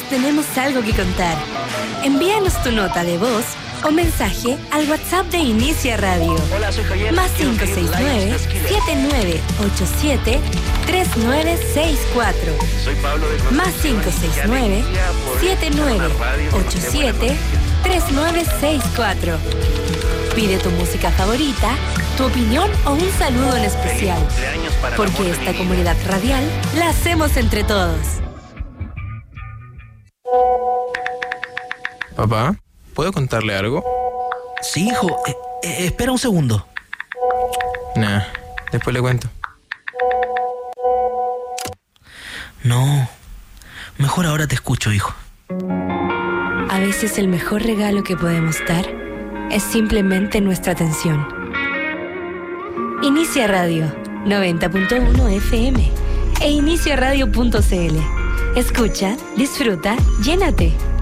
tenemos algo que contar. Envíanos tu nota de voz o mensaje al WhatsApp de Inicia Radio. Hola, soy Javier. Más 569-7987-3964. Soy Pablo de Más 569-7987-3964. Pide tu música favorita, tu opinión o un saludo en especial. Porque esta comunidad radial la hacemos entre todos. Papá, ¿puedo contarle algo? Sí, hijo. Espera un segundo. Nah, después le cuento. No. Mejor ahora te escucho, hijo. A veces el mejor regalo que podemos dar es simplemente nuestra atención. Inicia Radio 90.1 FM e iniciaradio.cl. Escucha, disfruta, llénate.